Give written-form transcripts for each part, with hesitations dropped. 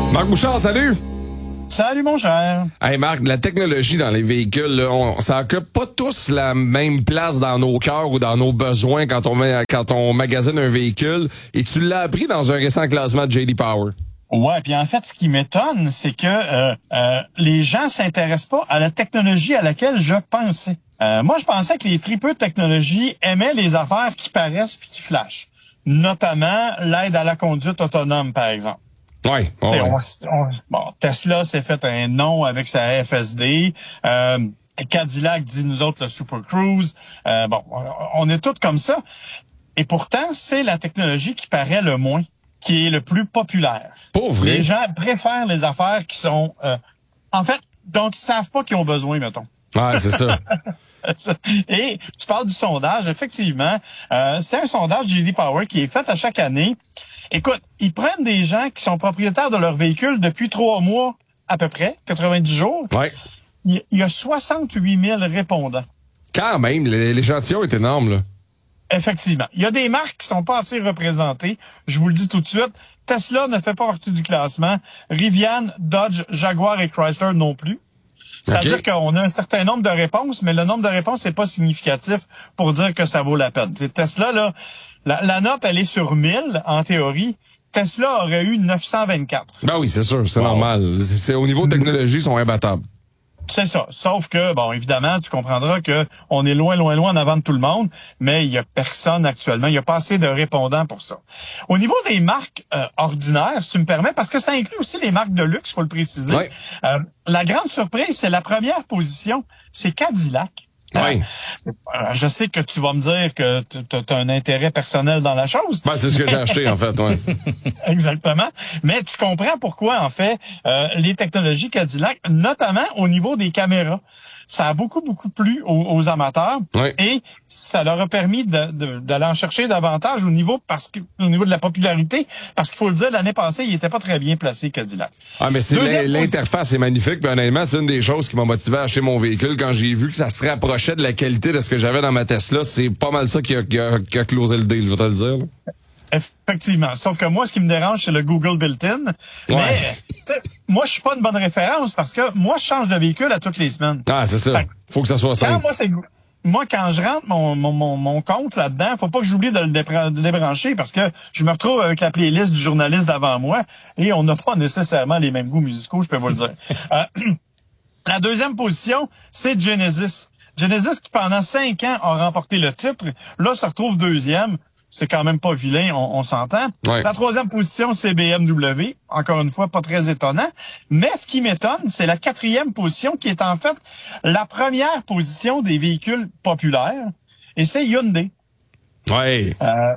Marc Bouchard, salut! Salut, mon cher. Hey Marc, la technologie dans les véhicules, là, ça occupe pas tous la même place dans nos cœurs ou dans nos besoins quand on magasine un véhicule. Et tu l'as appris dans un récent classement de J.D. Power. Ouais, puis en fait, ce qui m'étonne, c'est que les gens s'intéressent pas à la technologie à laquelle je pensais. Moi, je pensais que les tripeux de technologie aimaient les affaires qui paraissent puis qui flashent. Notamment l'aide à la conduite autonome, par exemple. Ouais. Tesla s'est fait un nom avec sa FSD. Cadillac dit nous autres le Super Cruise. On est tous comme ça. Et pourtant, c'est la technologie qui paraît le moins, qui est le plus populaire. Pauvre. Les gens préfèrent les affaires qui sont, en fait, dont ils savent pas qu'ils ont besoin, mettons. Ouais, c'est ça. Et tu parles du sondage, effectivement. C'est un sondage J.D. Power qui est fait à chaque année. Écoute, ils prennent des gens qui sont propriétaires de leur véhicule depuis 3 mois à peu près, 90 jours. Ouais. Il y a 68 000 répondants. Quand même, l'échantillon est énorme, là. Effectivement. Il y a des marques qui sont pas assez représentées. Je vous le dis tout de suite. Tesla ne fait pas partie du classement. Rivian, Dodge, Jaguar et Chrysler non plus. C'est-à-dire qu'on a un certain nombre de réponses, mais le nombre de réponses n'est pas significatif pour dire que ça vaut la peine. T'sais, Tesla, là, la note, elle est sur 1000, en théorie. Tesla aurait eu 924. Ben oui, c'est sûr, c'est normal. C'est au niveau technologie, ils sont imbattables. C'est ça. Sauf que, bon, évidemment, tu comprendras que on est loin en avant de tout le monde, mais il y a personne actuellement. Il y a pas assez de répondants pour ça. Au niveau des marques ordinaires, si tu me permets, parce que ça inclut aussi les marques de luxe, faut le préciser. Ouais. La grande surprise, c'est la première position, c'est Cadillac. Oui. Je sais que tu vas me dire que tu as un intérêt personnel dans la chose. Ben, c'est ce que j'ai acheté, en fait, ouais. Exactement. Mais tu comprends pourquoi, en fait, les technologies Cadillac, notamment au niveau des caméras, ça a beaucoup plu aux amateurs. Oui. Et ça leur a permis d'aller en chercher davantage au niveau de la popularité. Parce qu'il faut le dire, l'année passée, il était pas très bien placé, Cadillac. Ah, mais l'interface est magnifique. Puis honnêtement, c'est une des choses qui m'a motivé à acheter mon véhicule. Quand j'ai vu que ça se rapprochait de la qualité de ce que j'avais dans ma Tesla, c'est pas mal ça qui a closé le deal, je vais te le dire, là. Effectivement. Sauf que moi, ce qui me dérange, c'est le Google Built-in. Ouais. Mais, moi, je suis pas une bonne référence parce que moi, je change de véhicule à toutes les semaines. Ah, c'est ça. Faut que ça soit simple. Moi, quand je rentre mon compte là-dedans, faut pas que j'oublie de le débrancher parce que je me retrouve avec la playlist du journaliste d'avant moi et on n'a pas nécessairement les mêmes goûts musicaux, je peux vous le dire. La deuxième position, c'est Genesis. Genesis qui, pendant 5 ans, a remporté le titre. Là, se retrouve deuxième. C'est quand même pas vilain, on s'entend. Ouais. La troisième position, c'est BMW. Encore une fois, pas très étonnant. Mais ce qui m'étonne, c'est la 4e position qui est en fait la première position des véhicules populaires. Et c'est Hyundai. Ouais.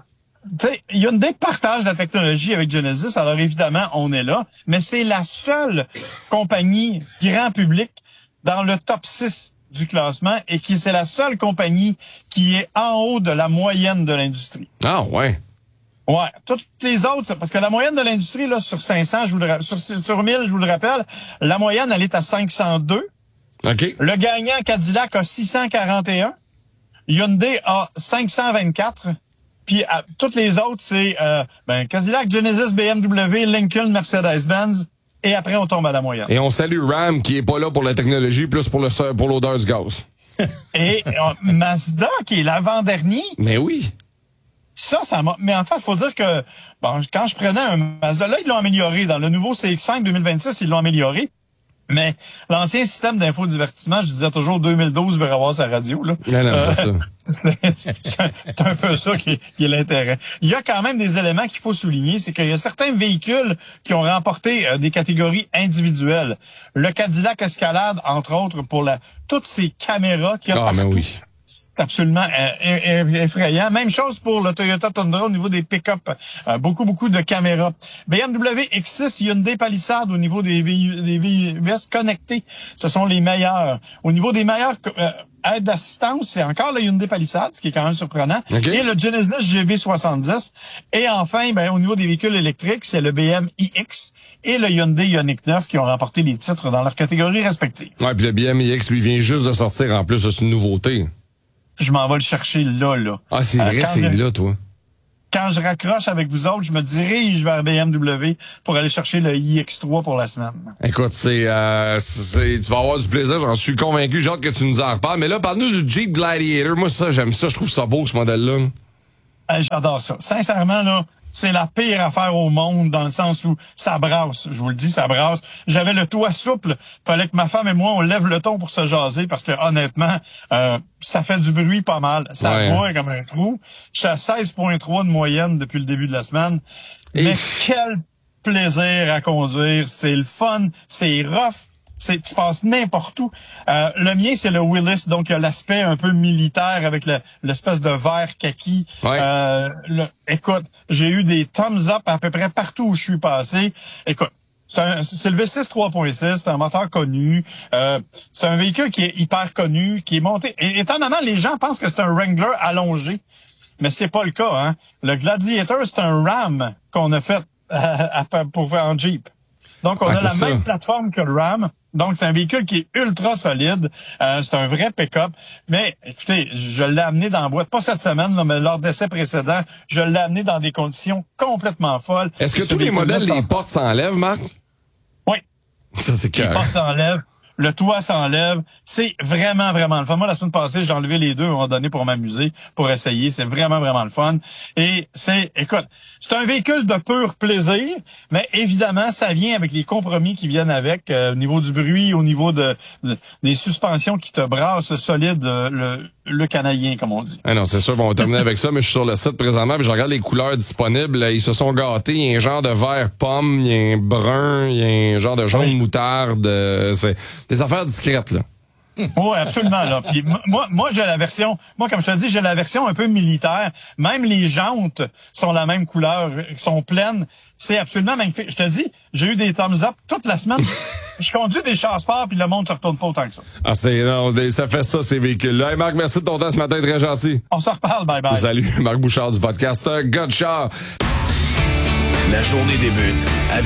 Hyundai partage la technologie avec Genesis. Alors évidemment, on est là. Mais c'est la seule compagnie grand public dans le top 6 du classement et c'est la seule compagnie qui est en haut de la moyenne de l'industrie. Ah, ouais. Ouais. Toutes les autres, parce que la moyenne de l'industrie, là, sur 500, sur 1000, je vous le rappelle, la moyenne, elle est à 502. OK. Le gagnant Cadillac a 641. Hyundai a 524. Puis, toutes les autres, c'est, Cadillac, Genesis, BMW, Lincoln, Mercedes-Benz. Et après, on tombe à la moyenne. Et on salue Ram, qui est pas là pour la technologie, plus pour l'odeur du gaz. Et Mazda, qui est l'avant-dernier. Mais oui. Ça m'a... Mais en fait, il faut dire que quand je prenais un Mazda, là, ils l'ont amélioré. Dans le nouveau CX-5 2026, ils l'ont amélioré. Mais l'ancien système d'infodivertissement, je disais toujours 2012, je vais revoir sa radio. Là. Non, c'est ça. C'est un peu ça qui est l'intérêt. Il y a quand même des éléments qu'il faut souligner, c'est qu'il y a certains véhicules qui ont remporté des catégories individuelles. Le Cadillac Escalade, entre autres, pour toutes ces caméras qu'il y a partout. Mais oui. C'est absolument effrayant. Même chose pour le Toyota Tundra au niveau des pick-up. Beaucoup de caméras. BMW X6, Hyundai Palisade au niveau des VUS connectés. Ce sont les meilleurs. Au niveau des meilleurs aides d'assistance, c'est encore le Hyundai Palisade, ce qui est quand même surprenant. Okay. Et le Genesis GV70. Et enfin, au niveau des véhicules électriques, c'est le BM iX et le Hyundai Ioniq 9 qui ont remporté les titres dans leurs catégories respectives. Ouais, puis le BM iX, lui, vient juste de sortir en plus, c'est une nouveauté. Je m'en vais le chercher là. Ah, c'est vrai, c'est là, toi. quand je raccroche avec vous autres, je me dirige vers BMW pour aller chercher le iX3 pour la semaine. Écoute, tu vas avoir du plaisir, j'en suis convaincu. J'ai hâte que tu nous en reparles. Mais là, parle-nous du Jeep Gladiator. Moi, ça, j'aime ça. Je trouve ça beau, ce modèle-là. J'adore ça. Sincèrement, là, c'est la pire affaire au monde dans le sens où ça brasse. Je vous le dis, ça brasse. J'avais le toit souple. Fallait que ma femme et moi, on lève le ton pour se jaser parce que honnêtement, ça fait du bruit pas mal. Ça boit comme un trou. Je suis à 16,3 de moyenne depuis le début de la semaine. Mais quel plaisir à conduire. C'est le fun. C'est rough. Tu passes n'importe où. Le mien, c'est le Willys, donc il y a l'aspect un peu militaire avec l'espèce de vert kaki. Ouais. Écoute, j'ai eu des thumbs up à peu près partout où je suis passé. Écoute, c'est le V6 3.6, c'est un moteur connu. C'est un véhicule qui est hyper connu, qui est monté. Et étonnamment, les gens pensent que c'est un Wrangler allongé, mais c'est pas le cas. Hein. Le Gladiator, c'est un Ram qu'on a fait pour faire en Jeep. Donc, on a la même plateforme que le Ram. Donc, c'est un véhicule qui est ultra solide. C'est un vrai pick-up. Mais, écoutez, je l'ai amené dans la boîte, pas cette semaine, là, mais lors d'essai précédent, je l'ai amené dans des conditions complètement folles. Est-ce que tous les modèles, les portes s'enlèvent, Marc? Oui. Ça, c'est clair. Les portes s'enlèvent. Le toit s'enlève. C'est vraiment, vraiment le fun. Moi, la semaine passée, j'ai enlevé les deux à un moment donné pour m'amuser, pour essayer. C'est vraiment, vraiment le fun. Et écoute, c'est un véhicule de pur plaisir, mais évidemment, ça vient avec les compromis qui viennent avec, au niveau du bruit, au niveau des suspensions qui te brassent solide, le canadien, comme on dit. Ah non, c'est sûr, on va terminer avec ça, mais je suis sur le site présentement, puis je regarde les couleurs disponibles. Ils se sont gâtés. Il y a un genre de vert pomme, il y a un brun, il y a un genre de jaune moutarde. C'est des affaires discrètes, là. Oui, absolument. Là. Puis moi, j'ai la version. Moi, comme je te dis, j'ai la version un peu militaire. Même les jantes sont la même couleur, sont pleines. C'est absolument magnifique. Je te dis, j'ai eu des thumbs up toute la semaine. Je conduis des chars-sports puis le monde se retourne pas autant que ça. Ah, ça fait ça, ces véhicules-là. Hey, Marc, merci de ton temps ce matin, très gentil. On se reparle, bye bye. Salut, Marc Bouchard du podcast God Char. La journée débute avec